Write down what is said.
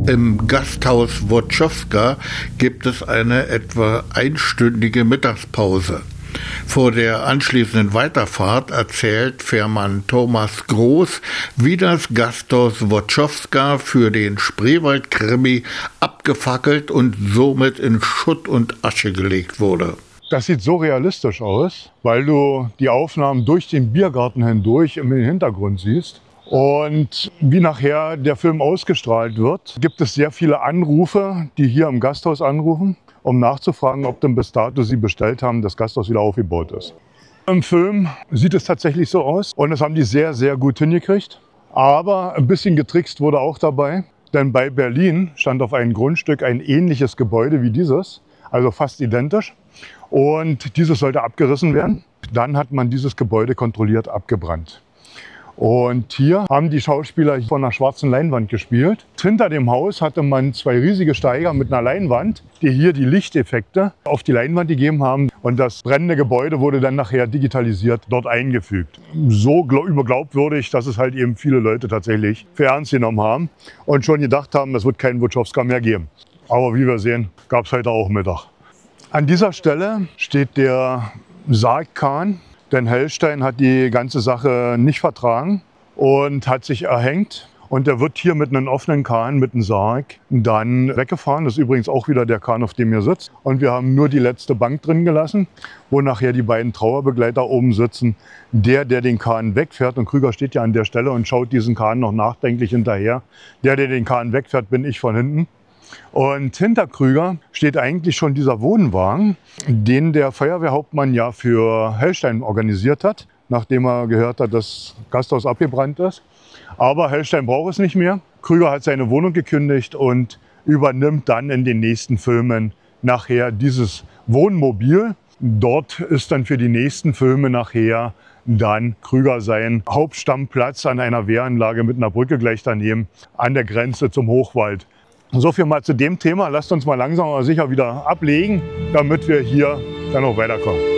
Im Gasthaus Wojciechowska gibt es eine etwa einstündige Mittagspause. Vor der anschließenden Weiterfahrt erzählt Fährmann Thomas Groß, wie das Gasthaus Wojciechowska für den Spreewald-Krimi abgefackelt und somit in Schutt und Asche gelegt wurde. Das sieht so realistisch aus, weil du die Aufnahmen durch den Biergarten hindurch im Hintergrund siehst. Und wie nachher der Film ausgestrahlt wird, gibt es sehr viele Anrufe, die hier im Gasthaus anrufen, um nachzufragen, ob denn bis dato sie bestellt haben, das Gasthaus wieder aufgebaut ist. Im Film sieht es tatsächlich so aus und das haben die sehr, sehr gut hingekriegt. Aber ein bisschen getrickst wurde auch dabei, denn bei Berlin stand auf einem Grundstück ein ähnliches Gebäude wie dieses, also fast identisch. Und dieses sollte abgerissen werden. Dann hat man dieses Gebäude kontrolliert abgebrannt. Und hier haben die Schauspieler von einer schwarzen Leinwand gespielt. Hinter dem Haus hatte man zwei riesige Steiger mit einer Leinwand, die hier die Lichteffekte auf die Leinwand gegeben haben. Und das brennende Gebäude wurde dann nachher digitalisiert dort eingefügt. So überglaubwürdig, dass es halt eben viele Leute tatsächlich für ernst genommen haben und schon gedacht haben, es wird keinen Wojciechowska mehr geben. Aber wie wir sehen, gab es heute auch Mittag. An dieser Stelle steht der Sargkahn. Denn Hellstein hat die ganze Sache nicht vertragen und hat sich erhängt. Und der wird hier mit einem offenen Kahn, mit einem Sarg, dann weggefahren. Das ist übrigens auch wieder der Kahn, auf dem ihr sitzt. Und wir haben nur die letzte Bank drin gelassen, wo nachher die beiden Trauerbegleiter oben sitzen. Der den Kahn wegfährt, und Krüger steht ja an der Stelle und schaut diesen Kahn noch nachdenklich hinterher. Der den Kahn wegfährt, bin ich von hinten. Und hinter Krüger steht eigentlich schon dieser Wohnwagen, den der Feuerwehrhauptmann ja für Hellstein organisiert hat, nachdem er gehört hat, dass das Gasthaus abgebrannt ist. Aber Hellstein braucht es nicht mehr. Krüger hat seine Wohnung gekündigt und übernimmt dann in den nächsten Filmen nachher dieses Wohnmobil. Dort ist dann für die nächsten Filme nachher dann Krüger sein Hauptstammplatz an einer Wehranlage mit einer Brücke gleich daneben an der Grenze zum Hochwald. So viel mal zu dem Thema. Lasst uns mal langsam aber sicher wieder ablegen, damit wir hier dann noch weiterkommen.